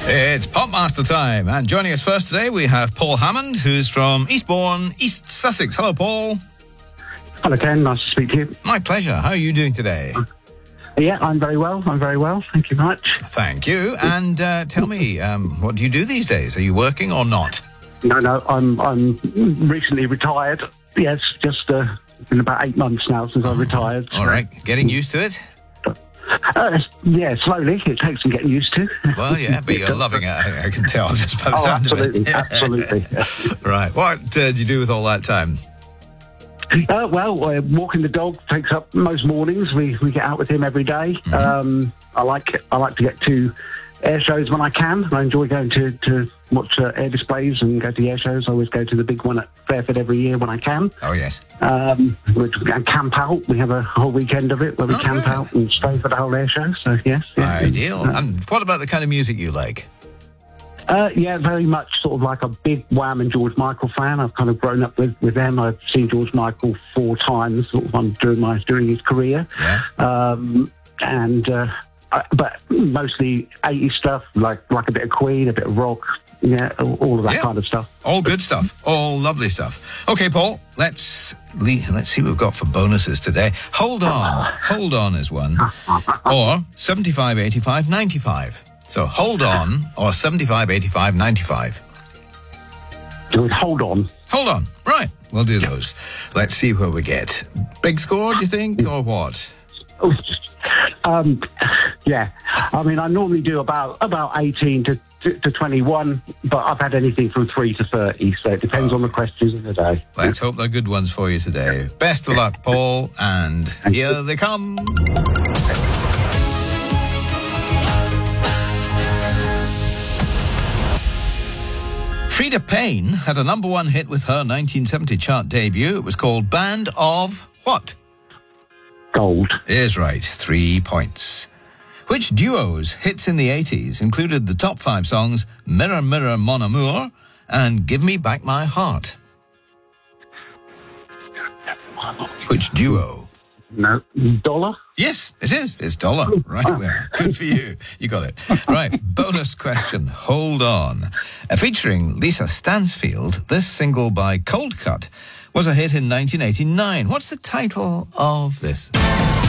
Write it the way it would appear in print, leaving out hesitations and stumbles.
It's Popmaster time, and joining us first today we have Paul Hammond, who's from Eastbourne, East Sussex. Hello, Paul. Hello, Ken. Nice to speak to you. My pleasure. How are you doing today? Yeah, I'm very well. Thank you very much. Thank you. And tell me, what do you do these days? Are you working or not? No, I'm recently retired. Yes, just been about 8 months now since I retired. All right. Getting used to it? Yeah, slowly. It takes some getting used to. Well, yeah, but you're loving it. I can tell just by the sound of it. Absolutely. Right. What do you do with all that time? Walking the dog takes up most mornings. We get out with him every day. Mm-hmm. I like to get to air shows when I can. I enjoy going to watch air displays and go to the air shows. I always go to the big one at Fairford every year when I can. Oh, yes. We camp out. We have a whole weekend of it where we camp out and stay for the whole air show. So, yes. Ideal. And what about the kind of music you like? Very much sort of like a big Wham and George Michael fan. I've kind of grown up with them. I've seen George Michael 4 times sort of during his career. Yeah. But mostly 80s stuff, like a bit of Queen, a bit of rock, all of that kind of stuff. All good stuff, all lovely stuff. Okay, Paul, let's see what we've got for bonuses today. Hold on is one, or 75, 85, 95. So hold on, or 75, 85, 95. Hold on. Hold on, right, we'll do those. Let's see where we get. Big score, do you think, or what? Yeah, I mean, I normally do about 18 to 21, but I've had anything from 3 to 30, so it depends on the questions of the day. Let's hope they're good ones for you today. Best of luck, Paul, and here they come. Frida Payne had a #1 hit with her 1970 chart debut. It was called Band of what? Gold. Is right. 3 points. Which duo's hits in the 80s included the top 5 songs Mirror, Mirror, Mon Amour and Give Me Back My Heart? Which duo? No. Dollar? Yes, it is. It's Dollar. Right, well, good for you. You got it. Right, bonus question. Hold on. Featuring Lisa Stansfield, this single by Cold Cut was a hit in 1989. What's the title of this?